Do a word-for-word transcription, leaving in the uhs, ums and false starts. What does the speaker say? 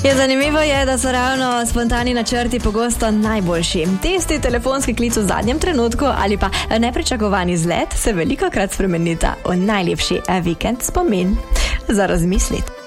Ja, zanimivo je, da so ravno spontani načrti pogosto najboljši. Testi, telefonski klic v zadnjem trenutku ali pa nepričakovani izlet se velikokrat spremenita v najlepši vikend spomin. Za razmisliti.